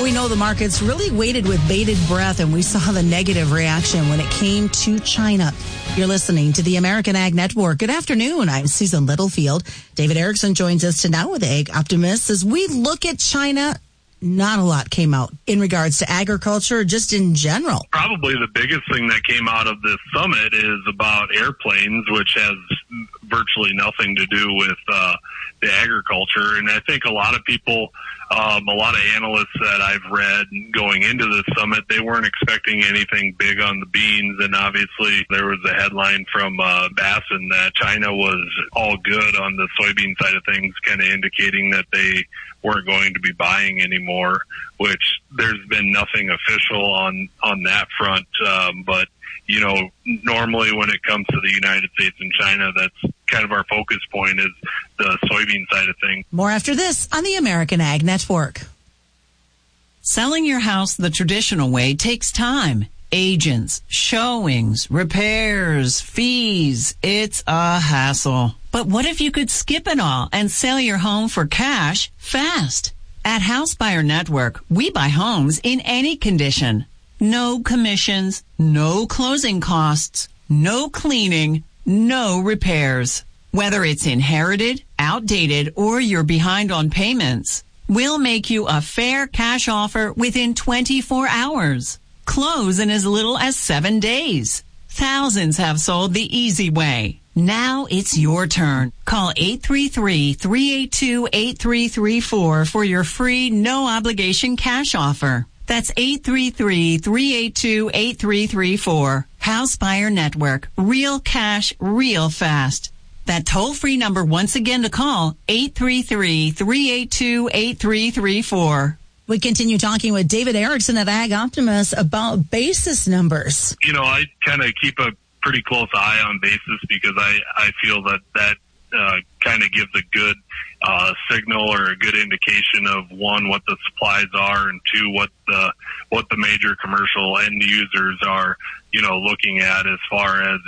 we know the markets really waited with bated breath, and we saw the negative reaction when it came to China. You're listening to the American Ag Network. Good afternoon. I'm Susan Littlefield. David Erickson joins us tonight with Ag Optimists. As we look at China, not a lot came out in regards to agriculture, just in general. Probably the biggest thing that came out of this summit is about airplanes, which has virtually nothing to do with the agriculture. And I think a lot of people, a lot of analysts that I've read going into this summit, they weren't expecting anything big on the beans. And obviously there was a headline from Bassin that China was all good on the soybean side of things, kind of indicating that they weren't going to be buying anymore, which there's been nothing official on that front. But, you know, normally when it comes to the United States and China, that's kind of our focus point is the soybean side of things. More after this on the American Ag Network. Selling your house the traditional way takes time. Agents, showings, repairs, fees. It's a hassle. But what if you could skip it all and sell your home for cash fast? At House Buyer Network, we buy homes in any condition. No commissions, no closing costs, no cleaning, no repairs. Whether it's inherited, outdated, or you're behind on payments, we'll make you a fair cash offer within 24 hours. Close in as little as 7 days. Thousands have sold the easy way. Now it's your turn. Call 833-382-8334 for your free, no-obligation cash offer. That's 833-382-8334. House Buyer Network. Real cash, real fast. That toll-free number once again to call, 833-382-8334. We continue talking with David Erickson at Ag Optimist about basis numbers. You know, I kind of keep a pretty close eye on basis because I feel that kind of gives a good signal or a good indication of, one, what the supplies are, and two, what the major commercial end users are, you know, looking at as far as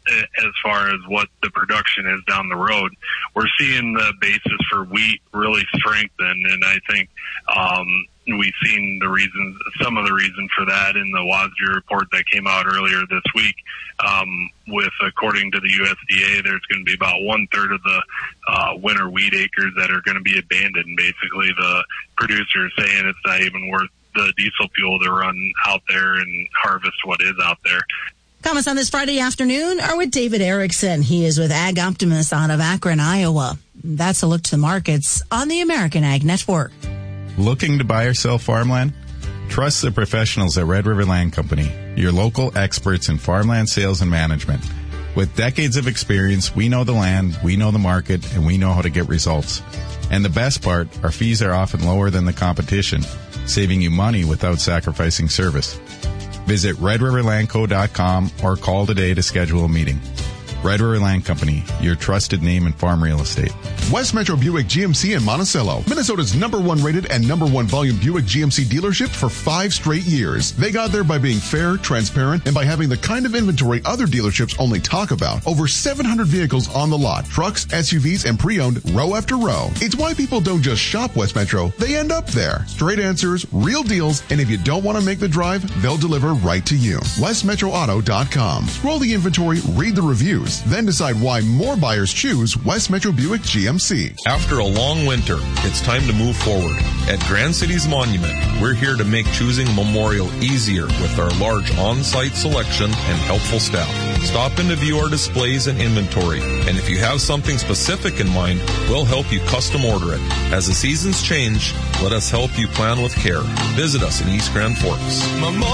what the production is down the road. We're seeing the basis for wheat really strengthen, and I think we've seen some of the reason for that in the WASDE report that came out earlier this week. According to the USDA, there's going to be about 1/3 of the winter wheat acres that are going to be abandoned. Basically, the producers saying it's not even worth the diesel fuel to run out there and harvest what is out there. Comments on this Friday afternoon are with David Erickson. He is with Ag Optimist out of Akron, Iowa. That's a look to the markets on the American Ag Network. Looking to buy or sell farmland? Trust the professionals at Red River Land Company, your local experts in farmland sales and management. With decades of experience, we know the land, we know the market, and we know how to get results. And the best part, our fees are often lower than the competition, saving you money without sacrificing service. Visit redriverlandco.com or call today to schedule a meeting. Red River Land Company, your trusted name in farm real estate. West Metro Buick GMC in Monticello, Minnesota's #1 rated and #1 volume Buick GMC dealership for 5 straight years. They got there by being fair, transparent, and by having the kind of inventory other dealerships only talk about. Over 700 vehicles on the lot, trucks, SUVs, and pre-owned row after row. It's why people don't just shop West Metro, they end up there. Straight answers, real deals, and if you don't want to make the drive, they'll deliver right to you. WestMetroAuto.com. Scroll the inventory, read the reviews, then decide why more buyers choose West Metro Buick GMC. After a long winter, it's time to move forward. At Grand Cities Monument, we're here to make choosing Memorial easier with our large on-site selection and helpful staff. Stop in to view our displays and inventory, and if you have something specific in mind, we'll help you custom order it. As the seasons change, let us help you plan with care. Visit us in East Grand Forks.